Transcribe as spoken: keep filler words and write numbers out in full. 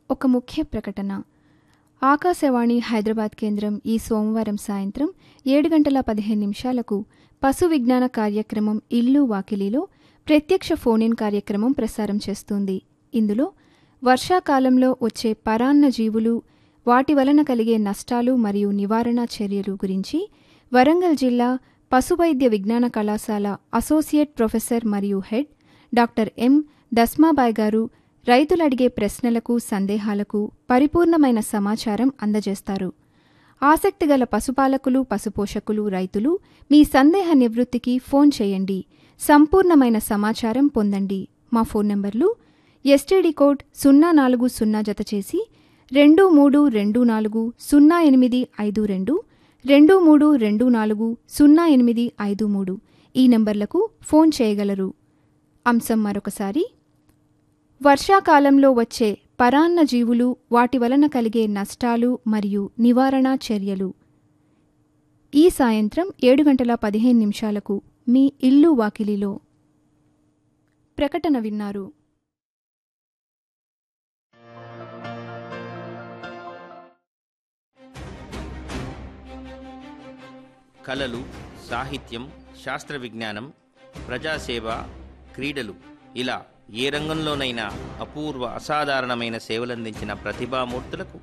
ఒక ముఖ్య ప్రకటన. ఆకాశవాణి హైదరాబాద్ కేంద్రం ఈ సోమవారం సాయంత్రం ఏడు గంటల పదిహేను నిమిషాలకు పశు విజ్ఞాన కార్యక్రమం ఇల్లు వాకిలిలో ప్రత్యక్ష ఫోన్-ఇన్ కార్యక్రమం ప్రసారం చేస్తుంది. ఇందులో వర్షాకాలంలో వచ్చే పరాన్న జీవులు, వాటి వలన కలిగే నష్టాలు మరియు నివారణ చర్యలు గురించి వరంగల్ జిల్లా పశువైద్య విజ్ఞాన కళాశాల అసోసియేట్ ప్రొఫెసర్ మరియు హెడ్ డాక్టర్ ఎం దస్మాబాయ్ గారు రైతులు అడిగే ప్రశ్నలకు, సందేహాలకు పరిపూర్ణమైన సమాచారం అందజేస్తారు. ఆసక్తిగల పశుపాలకులు, పశుపోషకులు, రైతులు మీ సందేహ నివృత్తికి ఫోన్ చేయండి. సంపూర్ణమైన సమాచారం పొందండి. మా ఫోన్ నంబర్లు ఎస్టీడీ కోడ్ సున్నా నాలుగు సున్నా జత చేసి రెండు మూడు రెండు నాలుగు సున్నా ఎనిమిది ఐదు రెండు, రెండు మూడు రెండు నాలుగు సున్నా ఎనిమిది ఐదు మూడు ఈ నంబర్లకు ఫోన్ చేయగలరు. అంశం మరొకసారి: వర్షాకాలంలో వచ్చే పరాన్న జీవులు, వాటి వలన కలిగే నష్టాలు మరియు నివారణ చర్యలు. ఈ సాయంత్రం ఏడు గంటల పదిహేను నిమిషాలకు మీ ఇల్లు వాకిలిలో. ప్రకటన విన్నారు. కళలు, సాహిత్యం, శాస్త్ర విజ్ఞానం, ప్రజాసేవ, క్రీడలు ఇలా ఏ రంగంలోనైనా అపూర్వ అసాధారణమైన సేవలందించిన ప్రతిభామూర్తులకు